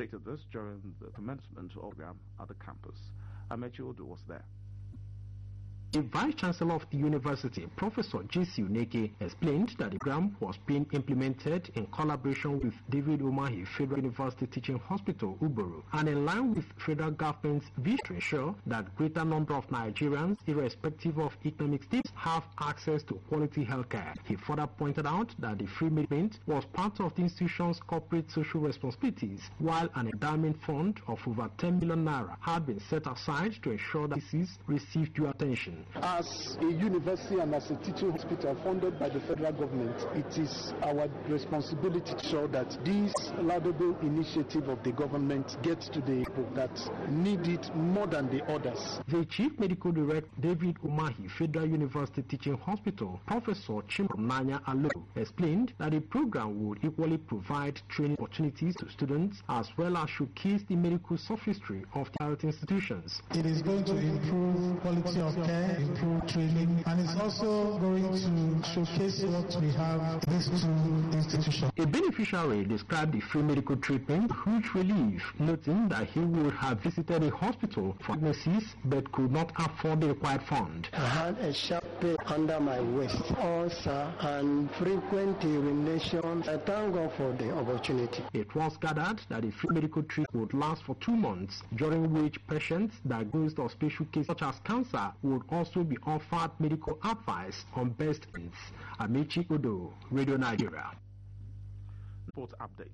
stated this during the commencement program at the campus. Amechi Odo was there. The Vice Chancellor of the University, Professor J.C. Uneke, explained that the program was being implemented in collaboration with David Umahi Federal University Teaching Hospital, Uburu, and in line with federal government's vision to ensure that greater number of Nigerians, irrespective of economic status, have access to quality healthcare. He further pointed out that the free medicine was part of the institution's corporate social responsibilities, while an endowment fund of over 10 million naira had been set aside to ensure that disease received due attention. As a university and as a teaching hospital funded by the federal government, it is our responsibility to ensure that this laudable initiative of the government gets to the people that need it more than the others. The Chief Medical Director, David Umahi Federal University Teaching Hospital, Professor Chimamanda Alo, explained that the program would equally provide training opportunities to students as well as showcase the medical sophistry of the health institutions. It is going to improve quality of care, improve training, and it's also going to showcase what we have in these two institutions. A beneficiary described the free medical treatment huge relief, noting that he would have visited a hospital for diagnosis but could not afford the required fund. I had a sharp pain under my waist, ulcer, and frequent urination. I thank God for the opportunity. It was gathered that the free medical treatment would last for 2 months, during which patients diagnosed of special cases such as cancer would also be offered medical advice on best things. Amechi Odo, Radio Nigeria. Report update.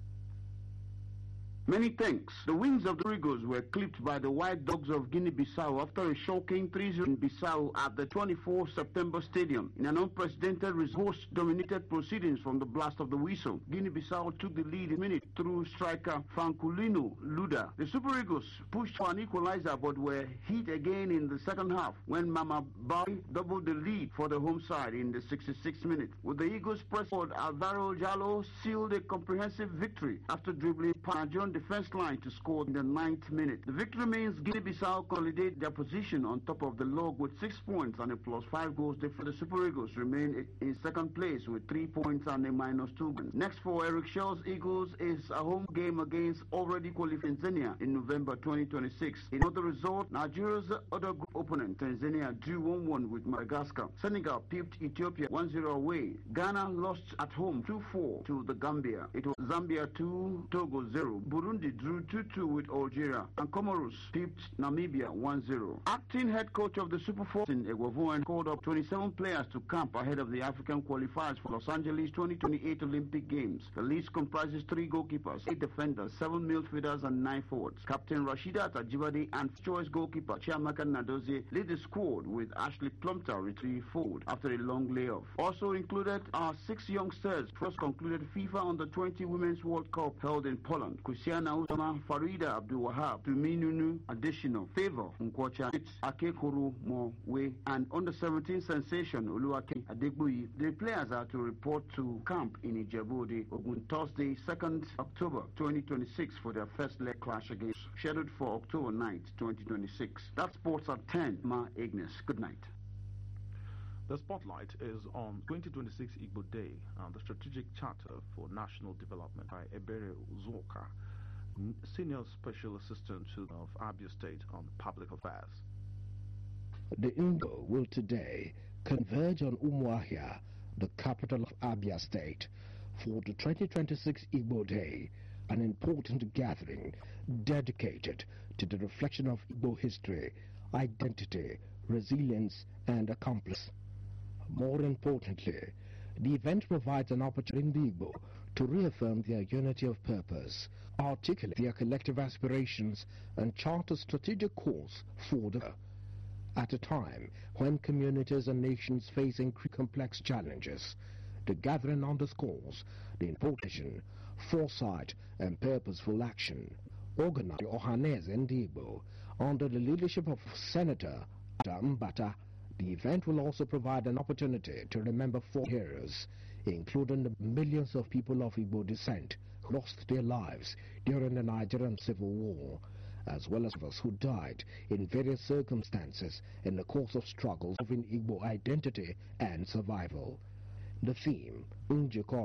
Many thanks. The wings of the Rigos were clipped by the White Dogs of Guinea-Bissau after a shocking 3-0 in Bissau at the 24 September Stadium. In an unprecedented host-dominated proceedings from the blast of the whistle, Guinea-Bissau took the lead in a minute through striker Franculino Luda. The Super Eagles pushed for an equalizer but were hit again in the second half when Mama Bari doubled the lead for the home side in the 66th minute. With the Eagles press forward, Alvaro Jallo sealed a comprehensive victory after dribbling Nigerian defense line to score in the 9th minute. The victory means Guinea-Bissau consolidate their position on top of the log with 6 points and a +5 goals difference. The Super Eagles remain in second place with 3 points and a -2. Next for Eric Shell's Eagles is a home game against already qualified Tanzania in November 2026. In other result, Nigeria's other group opponent, Tanzania, drew 1-1 with Madagascar. Senegal pipped Ethiopia 1-0 away. Ghana lost at home 2-4 to the Gambia. It was Zambia 2, Togo 0. Burundi drew 2-2 with Algeria, and Comoros pipped Namibia 1-0. Acting head coach of the Super Four, Egwovoen, called up 27 players to camp ahead of the African qualifiers for Los Angeles 2028 Olympic Games. The list comprises 3 goalkeepers, 8 defenders, 7 midfielders, and 9 forwards. Captain Rashida Tajibade and choice goalkeeper Chiamaka Nadozie lead the squad, with Ashley Plumter retrieved forward after a long layoff. Also included are 6 youngsters first concluded FIFA Under-20 Women's World Cup held in Poland. Kusiana Usama, Farida Abdul Wahab, Tuminunu, Additional, Favor, Nkwocha, Akekuru Mowe, and Under-17 sensation Oluwake Adegbuyi. The players are to report to camp in Ijebu-Ode on Thursday, 2nd October 2026 for their first leg clash against, scheduled for October 9th, 2026. That's sports at 10. Ma Ignis. Good night. The spotlight is on 2026 Igbo Day and the Strategic Charter for National Development by Ebere Uzoka, Senior Special Assistant of Abia State on Public Affairs. The Igbo will today converge on Umuahia, the capital of Abia State, for the 2026 Igbo Day, an important gathering dedicated to the reflection of Igbo history, identity, resilience, and accomplishments. More importantly, the event provides an opportunity in the Igbo to reaffirm their unity of purpose, articulate their collective aspirations, and chart a strategic course for the at a time when communities and nations face increasingly complex challenges. The gathering underscores the importance, foresight, and purposeful action. Organized by Ohaneze Ndigbo under the leadership of Senator Adam Bata, the event will also provide an opportunity to remember 4 heroes, including the millions of people of Igbo descent who lost their lives during the Nigerian Civil War, as well as those who died in various circumstances in the course of struggles in Igbo identity and survival. The theme, Unjiko